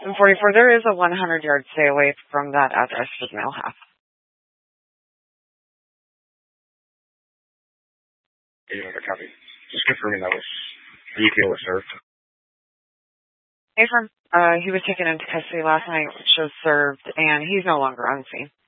744, there is a 100-yard stay away from that address for the mail half. 800 copy. Just confirming that was the EPO was served. Hey, firm. He was taken into custody last night, which was served, and he's no longer on scene.